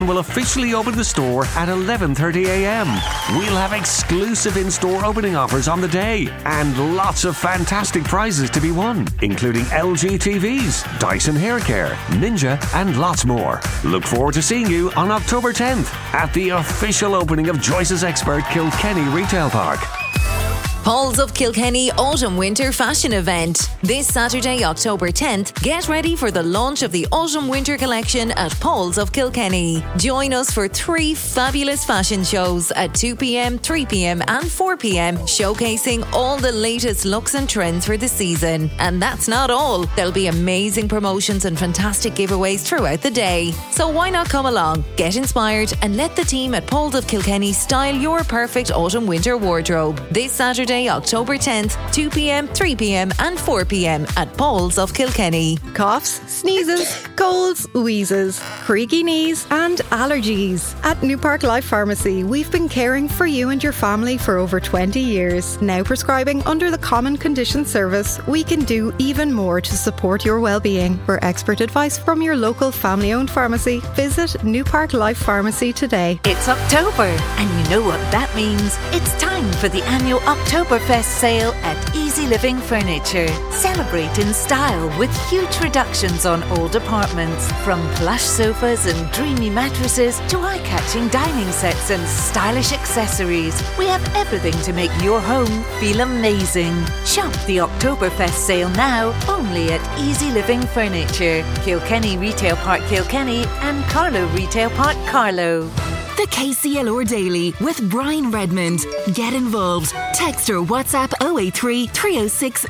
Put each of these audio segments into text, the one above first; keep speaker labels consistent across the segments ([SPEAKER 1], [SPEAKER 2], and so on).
[SPEAKER 1] will officially open the store at 11:30am. We'll have exclusive in-store opening offers on the day and lots of fantastic prizes to be won, including LG TVs, Dyson Hair Care, Ninja and lots more. Look forward to seeing you on October 10th at the official opening of Joyce's Expert Kilkenny Retail Park.
[SPEAKER 2] Paul's of Kilkenny Autumn Winter Fashion Event. This Saturday, October 10th, get ready for the launch of the Autumn Winter Collection at Paul's of Kilkenny. Join us for 3 fabulous fashion shows at 2pm, 3pm and 4pm, showcasing all the latest looks and trends for the season. And that's not all. There'll be amazing promotions and fantastic giveaways throughout the day. So why not come along, get inspired and let the team at Paul's of Kilkenny style your perfect autumn winter wardrobe. This Saturday, October 10th, 2pm, 3pm and 4pm at Paul's of Kilkenny.
[SPEAKER 3] Coughs, sneezes, colds, wheezes, creaky knees and allergies. At New Park Life Pharmacy, we've been caring for you and your family for over 20 years. Now prescribing under the Common Condition Service, we can do even more to support your well-being. For expert advice from your local family-owned pharmacy, visit New Park Life Pharmacy today.
[SPEAKER 4] It's October, and you know what that means. It's time for the annual Oktoberfest sale at Easy Living Furniture. Celebrate in style with huge reductions on all departments, from plush sofas and dreamy mattresses to eye-catching dining sets and stylish accessories. We have everything to make your home feel amazing. Shop the Oktoberfest sale now only at Easy Living Furniture, Kilkenny Retail Park Kilkenny and Carlow Retail Park Carlow.
[SPEAKER 5] The KCLR Daily with Brian Redmond. Get involved. Text or WhatsApp 083 306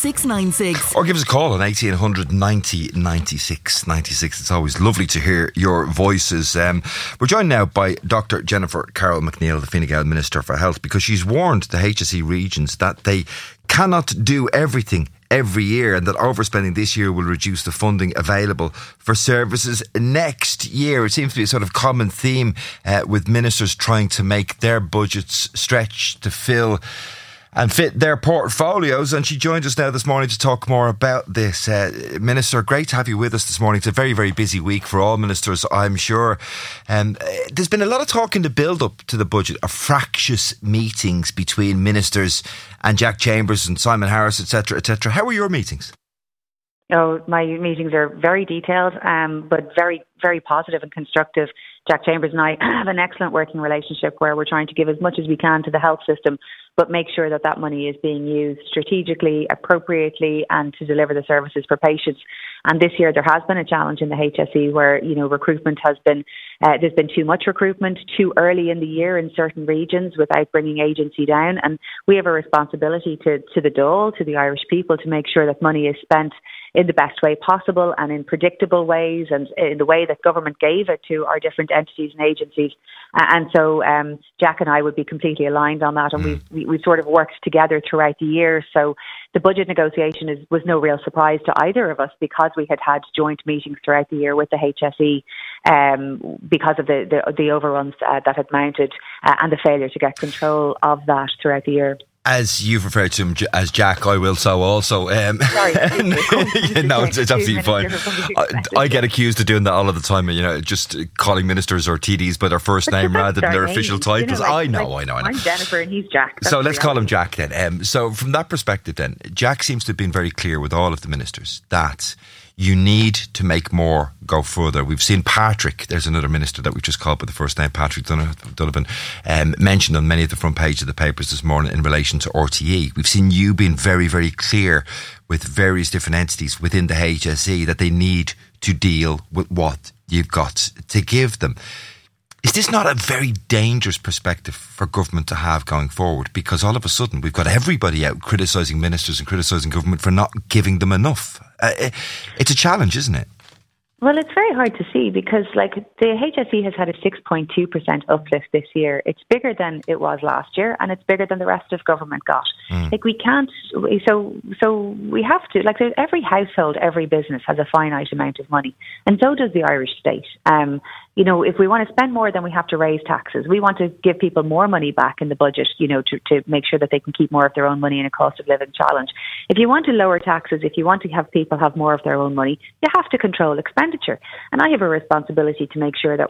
[SPEAKER 5] 9696.
[SPEAKER 6] Or give us a call on 1800 90 96 96. It's always lovely to hear your voices. We're joined now by Dr. Jennifer Carroll McNeil, the Fine Gael Minister for Health, because she's warned the HSE regions that they cannot do everything every year, and that overspending this year will reduce the funding available for services next year. It seems to be a sort of common theme with ministers trying to make their budgets stretch to fill and fit their portfolios. And she joined us now this morning to talk more about this. Minister, great to have you with us this morning. It's a very, very busy week for all ministers, I'm sure. There's been a lot of talk in the build-up to the budget of fractious meetings between ministers and Jack Chambers and Simon Harris, etc., etc. How were your meetings?
[SPEAKER 7] Oh, my meetings are very detailed, but very, very positive and constructive. Jack Chambers and I have an excellent working relationship where we're trying to give as much as we can to the health system, but make sure that that money is being used strategically, appropriately, and to deliver the services for patients. And this year there has been a challenge in the HSE where, recruitment has been, there's been too much recruitment too early in the year in certain regions without bringing agency down. And we have a responsibility to the Dáil, to the Irish people, to make sure that money is spent in the best way possible and in predictable ways and in the way that government gave it to our different entities and agencies. And so Jack and I would be completely aligned on that, and we've sort of worked together throughout the year. So the budget negotiation was no real surprise to either of us, because we had joint meetings throughout the year with the HSE because of the overruns that had mounted and the failure to get control of that throughout the year.
[SPEAKER 6] As you've referred to him as Jack, I will so also.
[SPEAKER 7] Sorry.
[SPEAKER 6] No, it's absolutely fine. I get accused of doing that all of the time, just calling ministers or TDs by their first name rather than their official titles. I know.
[SPEAKER 7] I'm Jennifer and he's Jack.
[SPEAKER 6] So let's call him Jack then. So from that perspective then, Jack seems to have been very clear with all of the ministers that you need to make more go further. We've seen Patrick, there's another minister that we've just called by the first name, Patrick Donovan, mentioned on many of the front pages of the papers this morning in relation to RTE. We've seen you being very, very clear with various different entities within the HSE that they need to deal with what you've got to give them. Is this not a very dangerous perspective for government to have going forward? Because all of a sudden we've got everybody out criticising ministers and criticising government for not giving them enough. It's a challenge, isn't it?
[SPEAKER 7] Well, it's very hard to see because, the HSE has had a 6.2% uplift this year. It's bigger than it was last year, and it's bigger than the rest of government got. We can't. So we have to. Every household, every business has a finite amount of money, and so does the Irish state. if we want to spend more, then we have to raise taxes. We want to give people more money back in the budget, to make sure that they can keep more of their own money in a cost of living challenge. If you want to lower taxes, if you want to have people have more of their own money, you have to control expenditure. And I have a responsibility to make sure that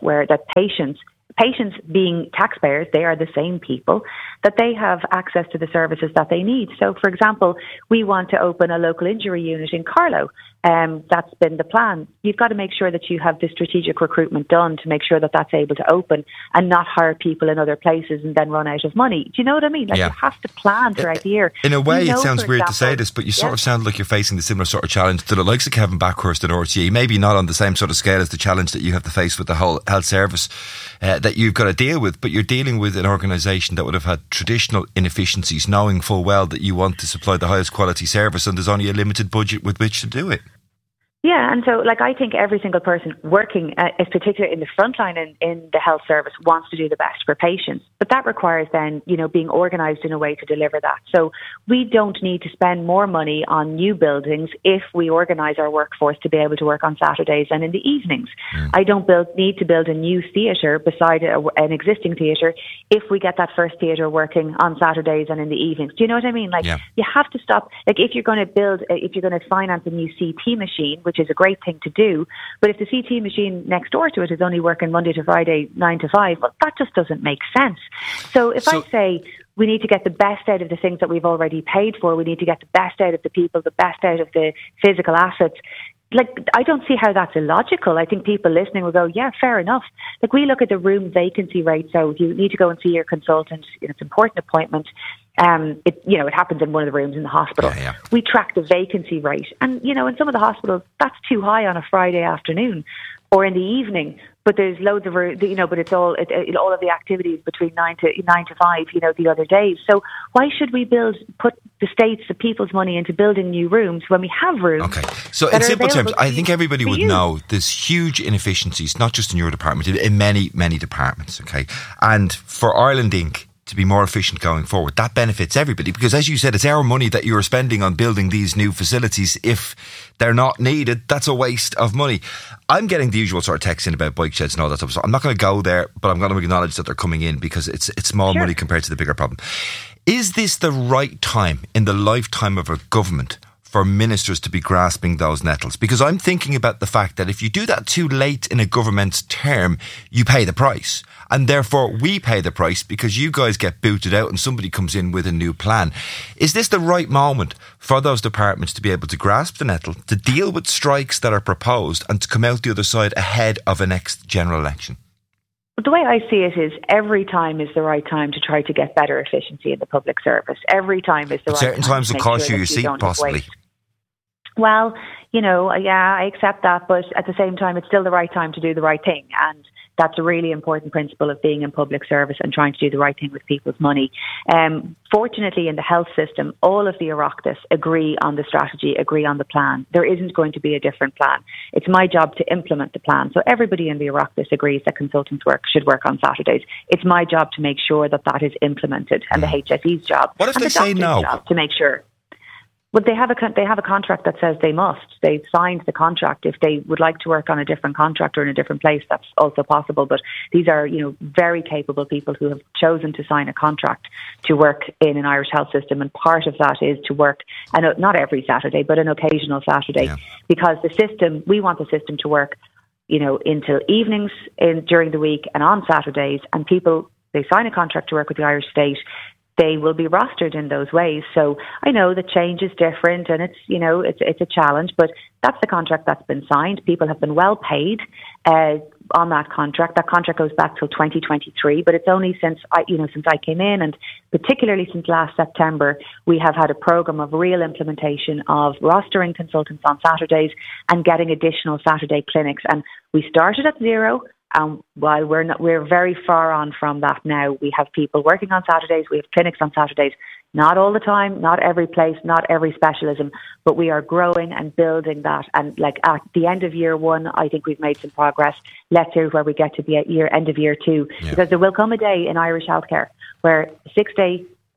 [SPEAKER 7] patients being taxpayers, they are the same people, that they have access to the services that they need. So, for example, we want to open a local injury unit in Carlow. That's been the plan. You've got to make sure that you have the strategic recruitment done to make sure that that's able to open and not hire people in other places and then run out of money. Do you know what I mean? You have to plan throughout the year.
[SPEAKER 6] In a way, it sounds weird to say this, but you sort of sound like you're facing the similar sort of challenge to the likes of Kevin Backhurst and RTE, maybe not on the same sort of scale as the challenge that you have to face with the whole health service that you've got to deal with, but you're dealing with an organisation that would have had traditional inefficiencies, knowing full well that you want to supply the highest quality service and there's only a limited budget with which to do it.
[SPEAKER 7] Yeah, and so I think every single person working, particularly in the front line in the health service, wants to do the best for patients. But that requires then, being organised in a way to deliver that. So we don't need to spend more money on new buildings if we organise our workforce to be able to work on Saturdays and in the evenings. I don't need to build a new theatre beside an existing theatre if we get that first theatre working on Saturdays and in the evenings. Do you know what I mean? You have to stop. If you're going to finance a new CT machine, which is a great thing to do, but if the CT machine next door to it is only working Monday to Friday 9 to 5, well, that just doesn't make sense. So I say we need to get the best out of the things that we've already paid for, we need to get the best out of the people, the best out of the physical assets. I don't see how that's illogical. I think people listening will go, yeah, fair enough. We look at the room vacancy rate, so you need to go and see your consultant. It's an important appointment. It happens in one of the rooms in the hospital. We track the vacancy rate. And, in some of the hospitals, that's too high on a Friday afternoon or in the evening. But there's loads of, but it's all of the activities between 9 to 5, the other days. So why should we put the people's money into building new rooms when we have rooms?
[SPEAKER 6] Okay. So in simple terms, I think everybody would know there's huge inefficiencies, not just in your department, in many, many departments. Okay. And for Ireland Inc. to be more efficient going forward, that benefits everybody, because as you said, it's our money that you're spending on building these new facilities. If they're not needed, that's a waste of money. I'm getting the usual sort of text in about bike sheds and all that stuff, so I'm not going to go there, but I'm going to acknowledge that they're coming in because it's small money compared to the bigger problem. Is this the right time in the lifetime of a government for ministers to be grasping those nettles? Because I'm thinking about the fact that if you do that too late in a government's term, you pay the price. And therefore we pay the price because you guys get booted out and somebody comes in with a new plan. Is this the right moment for those departments to be able to grasp the nettle, to deal with strikes that are proposed and to come out the other side ahead of a next general election?
[SPEAKER 7] The way I see it is every time is the right time to try to get better efficiency in the public service. Every time is the right time.
[SPEAKER 6] Certain times will cost you your seat, possibly.
[SPEAKER 7] Well, I accept that, but at the same time, it's still the right time to do the right thing. And that's a really important principle of being in public service and trying to do the right thing with people's money. Fortunately, in the health system, all of the Oireachtas agree on the strategy, agree on the plan. There isn't going to be a different plan. It's my job to implement the plan. So everybody in the Oireachtas agrees that consultants should work on Saturdays. It's my job to make sure that is implemented, and the HSE's job.
[SPEAKER 6] What if they say no?
[SPEAKER 7] Job to make sure. Well, they have a contract that says they must. They've signed the contract. If they would like to work on a different contract or in a different place, that's also possible. But these are, very capable people who have chosen to sign a contract to work in an Irish health system. And part of that is to work, and not every Saturday, but an occasional Saturday, because we want the system to work, until evenings during the week and on Saturdays. And people, they sign a contract to work with the Irish state. They will be rostered in those ways. So I know the change is different and it's a challenge, but that's the contract that's been signed. People have been well paid on that contract. That contract goes back till 2023, but it's only since I came in, and particularly since last September, we have had a program of real implementation of rostering consultants on Saturdays and getting additional Saturday clinics. And we started at zero. While we're very far on from that now. We have people working on Saturdays. We have clinics on Saturdays. Not all the time, not every place, not every specialism, but we are growing and building that. And at the end of year one, I think we've made some progress. Let's hear where we get to the end of year two, because there will come a day in Irish healthcare where 6-day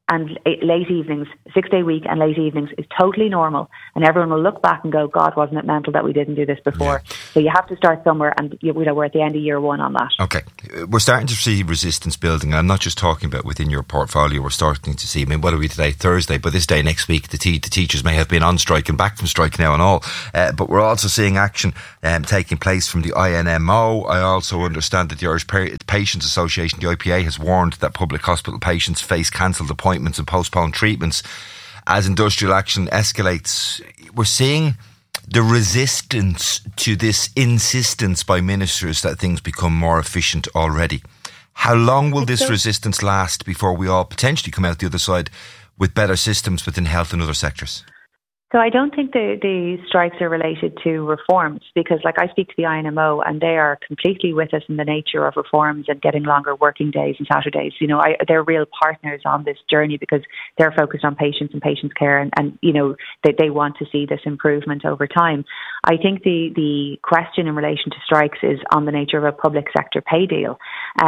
[SPEAKER 7] and late evenings, 6-day week and late evenings is totally normal. And everyone will look back and go, God, wasn't it mental that we didn't do this before? Yeah. So you have to start somewhere, and we're at the end of year one on that.
[SPEAKER 6] Okay. We're starting to see resistance building. I'm not just talking about within your portfolio. We're starting to see, what are we today? Thursday. But this day next week, the teachers may have been on strike and back from strike now and all. But we're also seeing action taking place from the INMO. I also understand that the Irish Patients Association, the IPA, has warned that public hospital patients face cancelled appointments and postponed treatments as industrial action escalates. We're seeing the resistance to this insistence by ministers that things become more efficient already. How long will this resistance last before we all potentially come out the other side with better systems within health and other sectors?
[SPEAKER 7] So I don't think the strikes are related to reforms, because I speak to the INMO and they are completely with us in the nature of reforms and getting longer working days and Saturdays. They're real partners on this journey because they're focused on patients and patients' care, and they want to see this improvement over time. I think the question in relation to strikes is on the nature of a public sector pay deal.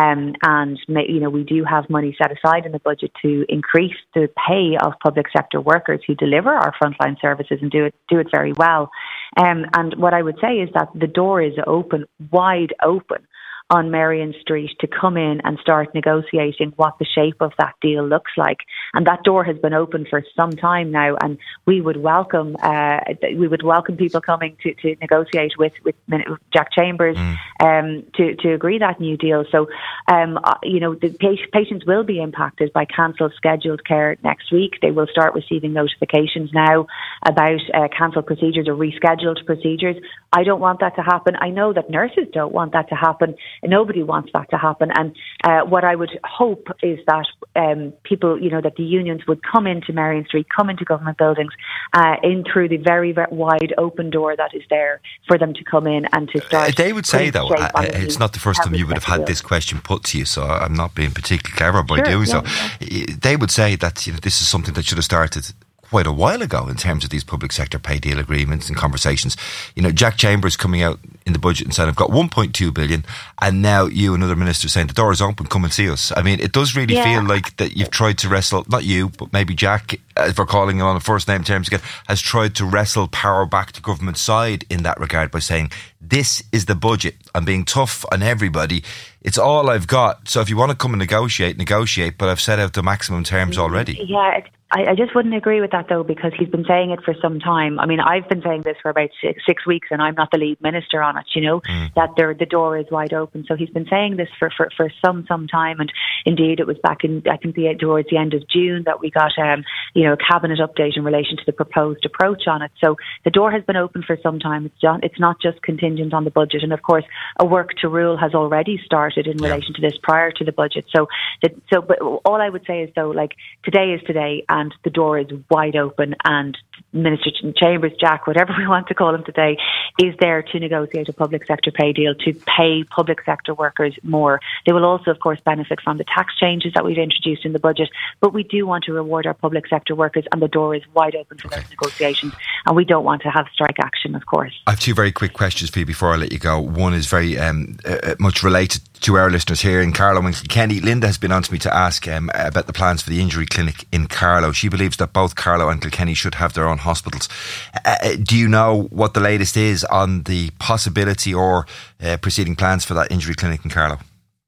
[SPEAKER 7] We do have money set aside in the budget to increase the pay of public sector workers who deliver our frontline services and do it very well. And what I would say is that the door is open, wide open, on Merrion Street to come in and start negotiating what the shape of that deal looks like. And that door has been open for some time now, and we would welcome people coming to negotiate with Jack Chambers to agree that new deal. So, the patients will be impacted by cancelled scheduled care next week. They will start receiving notifications now about cancelled procedures or rescheduled procedures. I don't want that to happen. I know that nurses don't want that to happen. Nobody wants that to happen. And what I would hope is that people, that the unions would come into Merrion Street, come into government buildings, in through the very, very wide open door that is there for them to come in and to start.
[SPEAKER 6] They would say, though, it's not the first time you would have had this question put to you, so I'm not being particularly clever by doing so. They would say that this is something that should have started quite a while ago in terms of these public sector pay deal agreements and conversations. Jack Chambers coming out in the budget and saying, I've got 1.2 billion, and now you and other ministers saying the door is open, come and see us. It does really feel like that you've tried to wrestle, not you, but maybe Jack, if we're calling him on a first name terms again, has tried to wrestle power back to government side in that regard by saying, this is the budget. I'm being tough on everybody. It's all I've got. So if you want to come and negotiate, but I've set out the maximum terms already.
[SPEAKER 7] Yeah, I just wouldn't agree with that, though, because he's been saying it for some time. I've been saying this for about six weeks, and I'm not the lead minister on it, that the door is wide open. So he's been saying this for some time. And indeed, it was back in, I think, towards the end of June that we got, a cabinet update in relation to the proposed approach on it. So the door has been open for some time. It's not just contingent on the budget. And of course, a work to rule has already started in relation to this prior to the budget. But all I would say is, though, today is today, and the door is wide open, and Minister Chambers, Jack, whatever we want to call him today, is there to negotiate a public sector pay deal to pay public sector workers more. They will also, of course, benefit from the tax changes that we've introduced in the budget, but we do want to reward our public sector workers, and the door is wide open for those negotiations, and we don't want to have strike action, of course.
[SPEAKER 6] I have two very quick questions for you before I let you go. One is very much related to our listeners here in Carlow and Kilkenny. Linda has been on to me to ask about the plans for the injury clinic in Carlow. She believes that both Carlow and Kilkenny should have their own hospitals. Do you know what the latest is on the possibility or proceeding plans for that injury clinic in Carlow?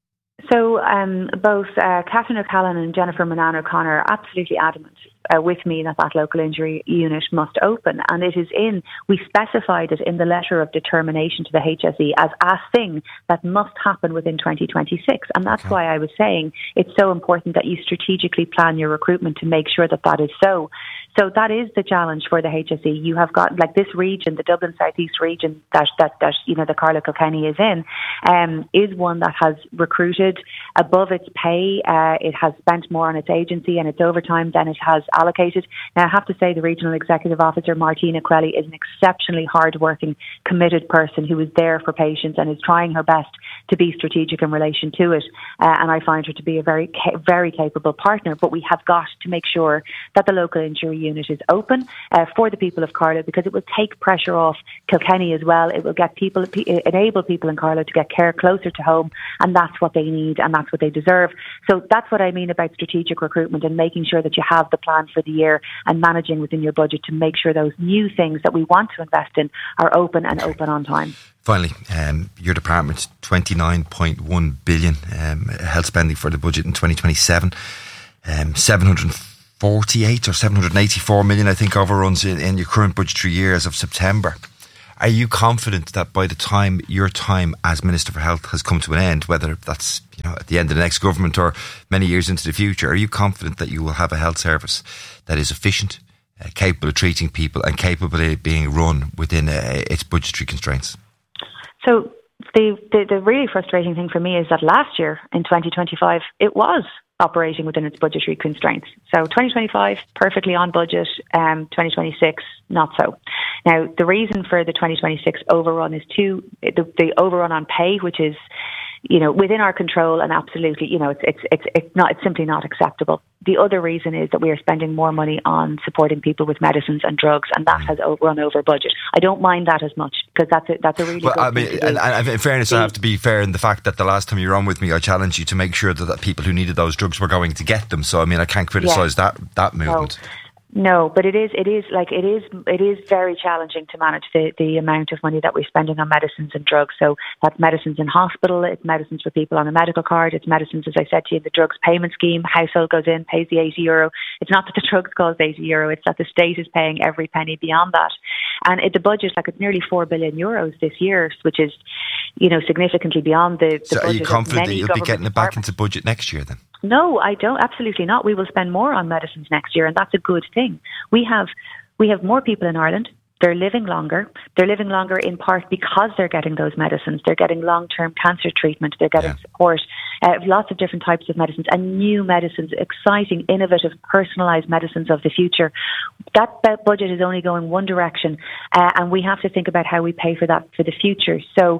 [SPEAKER 7] So both Catherine O'Callaghan and Jennifer Monan O'Connor are absolutely adamant with me that local injury unit must open, and we specified it in the letter of determination to the HSE as a thing that must happen within 2026, and that's why I was saying it's so important that you strategically plan your recruitment to make sure that is so. So that is the challenge for the HSE. You have got this region, the Dublin South East region that the Carlow Kilkenny is in, is one that has recruited above its pay. It has spent more on its agency and its overtime than it has allocated. Now, I have to say the Regional Executive Officer, Martina Crelly, is an exceptionally hard-working, committed person who is there for patients and is trying her best to be strategic in relation to it. And I find her to be a very, very capable partner. But we have got to make sure that the local injury unit is open for the people of Carlow, because it will take pressure off Kilkenny as well. It will get enable people in Carlow to get care closer to home, and that's what they need and that's what they deserve. So that's what I mean about strategic recruitment and making sure that you have the plan for the year and managing within your budget to make sure those new things that we want to invest in are open and open on time.
[SPEAKER 6] Finally, your department, 29.1 billion health spending for the budget in 2027. 748 or 784 million, I think, overruns in your current budgetary year as of September. Are you confident that by the time your time as Minister for Health has come to an end, whether that's at the end of the next government or many years into the future, are you confident that you will have a health service that is efficient, capable of treating people and capable of being run within its budgetary constraints?
[SPEAKER 7] So the really frustrating thing for me is that last year in 2025 it was operating within its budgetary constraints. So 2025 perfectly on budget, 2026 not so. Now the reason for the 2026 overrun is the overrun on pay, which is within our control, and absolutely it's simply not acceptable. The other reason is that we are spending more money on supporting people with medicines and drugs, and that has run over budget. I don't mind that as much, because that's a really good thing to do.
[SPEAKER 6] And in fairness, I have to be fair in the fact that the last time you were on with me, I challenged you to make sure that people who needed those drugs were going to get them. So I can't criticise that movement.
[SPEAKER 7] No, but it is very challenging to manage the amount of money that we're spending on medicines and drugs. So that's medicines in hospital, it's medicines for people on a medical card, it's medicines, as I said to you, the drugs payment scheme. Household goes in, pays the €80. It's not that the drugs cost €80, it's that the state is paying every penny beyond that. And the budget, it's nearly €4 billion this year, which is, significantly beyond the
[SPEAKER 6] so
[SPEAKER 7] budget.
[SPEAKER 6] Are you confident that you'll be getting it back into budget next year then?
[SPEAKER 7] No, I don't. Absolutely not. We will spend more on medicines next year, and that's a good thing. We have more people in Ireland. They're living longer. They're living longer in part because they're getting those medicines. They're getting long-term cancer treatment. They're getting support, lots of different types of medicines and new medicines, exciting, innovative, personalised medicines of the future. That budget is only going one direction, and we have to think about how we pay for that for the future. So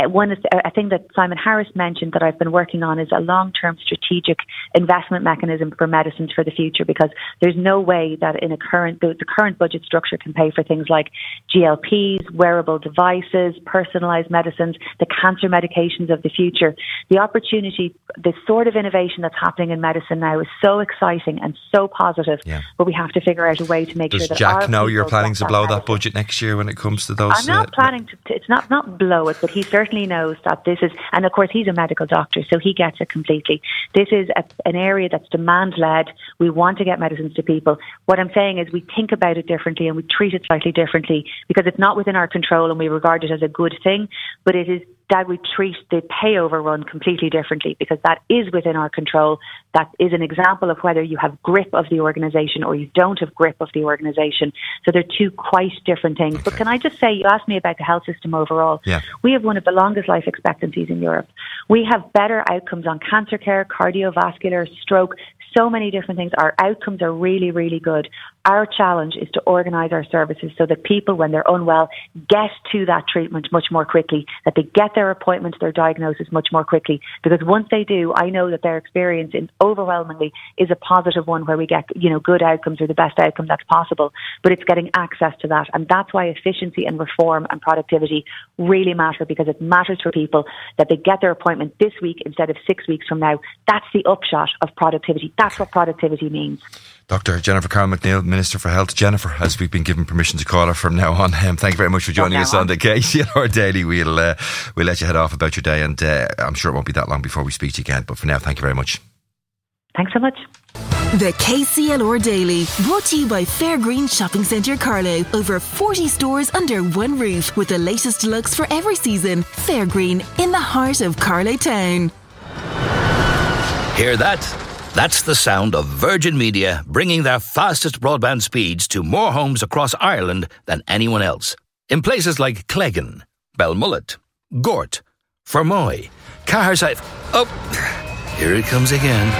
[SPEAKER 7] a thing that Simon Harris mentioned that I've been working on is a long-term strategic investment mechanism for medicines for the future, because there's no way that in the current budget structure can pay for things like GLPs, wearable devices, personalised medicines, the cancer medications of the future. The opportunity, the sort of innovation that's happening in medicine now is so exciting and so positive, but we have to figure out a way to make sure that
[SPEAKER 6] Does Jack know you're planning to blow that budget next year when it comes to those?
[SPEAKER 7] I'm not planning to, it's not blow it, but he certainly knows that this is, and of course he's a medical doctor, so he gets it completely. This is an area that's demand-led. We want to get medicines to people. What I'm saying is we think about it differently and we treat it slightly differently, because it's not within our control and we regard it as a good thing, but it is that we treat the pay overrun completely differently, because that is within our control. That is an example of whether you have grip of the organisation or you don't have grip of the organisation. So they're two quite different things. Okay. But can I just say, you asked me about the health system overall. Yeah. We have one of the longest life expectancies in Europe. We have better outcomes on cancer care, cardiovascular, stroke, so many different things. Our outcomes are really, really good. Our challenge is to organise our services so that people, when they're unwell, get to that treatment much more quickly, that they get their appointment, their diagnosis much more quickly. Because once they do, I know that their experience overwhelmingly is a positive one, where we get, good outcomes or the best outcome that's possible. But it's getting access to that. And that's why efficiency and reform and productivity really matter, because it matters for people that they get their appointment this week instead of 6 weeks from now. That's the upshot of productivity. That's what productivity means.
[SPEAKER 6] Dr. Jennifer Carroll MacNeill, Minister for Health. Jennifer, as we've been given permission to call her from now on, thank you very much for joining us on the KCLR Daily. We'll let you head off about your day, and I'm sure it won't be that long before we speak to you again. But for now, thank you very much.
[SPEAKER 7] Thanks so much.
[SPEAKER 5] The KCLR Daily, brought to you by Fairgreen Shopping Centre Carlow. Over 40 stores under one roof, with the latest looks for every season. Fairgreen, in the heart of Carlow Town.
[SPEAKER 8] Hear that? That's the sound of Virgin Media bringing their fastest broadband speeds to more homes across Ireland than anyone else. In places like Cleggan, Belmullet, Gort, Fermoy, Caherside. Oh, here it comes again.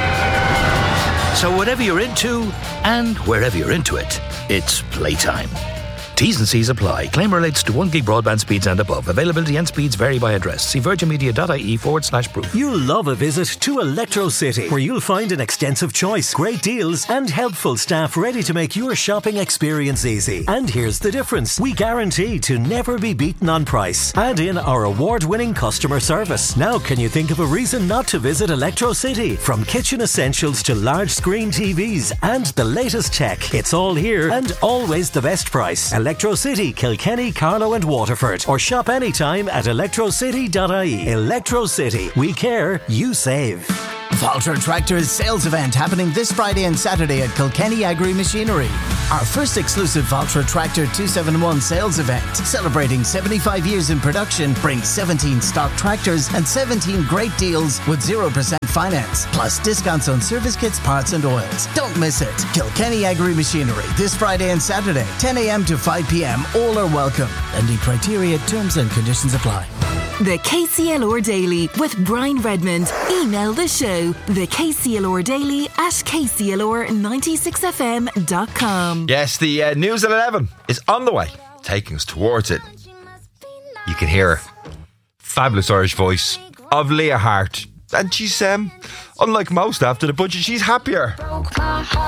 [SPEAKER 8] So whatever you're into and wherever you're into it, it's playtime. T's and C's apply. Claim relates to 1 gig broadband speeds and above. Availability and speeds vary by address. See virginmedia.ie/proof.
[SPEAKER 9] You'll love a visit to Electro City, where you'll find an extensive choice, great deals and helpful staff ready to make your shopping experience easy. And here's the difference. We guarantee to never be beaten on price. Add in our award-winning customer service. Now can you think of a reason not to visit Electro City? From kitchen essentials to large screen TVs and the latest tech, it's all here and always the best price. Electro City, Kilkenny, Carlow and Waterford. Or shop anytime at electrocity.ie. Electro City. We care, you save.
[SPEAKER 10] Valtra Tractor's sales event happening this Friday and Saturday at Kilkenny Agri Machinery. Our first exclusive Valtra Tractor 271 sales event, celebrating 75 years in production, brings 17 stock tractors and 17 great deals with 0% finance, plus discounts on service kits, parts and oils. Don't miss it. Kilkenny Agri Machinery this Friday and Saturday, 10 a.m. to 5 p.m. All are welcome. Lending criteria, terms and conditions apply.
[SPEAKER 5] The KCLR Daily with Brian Redmond. Email the show, the KCLR Daily at KCLR96fm.com.
[SPEAKER 6] Yes, the News at 11 is on the way, taking us towards it. You can hear her. Fabulous Irish voice of Leah Hart. And she's, unlike most after the budget, she's happier.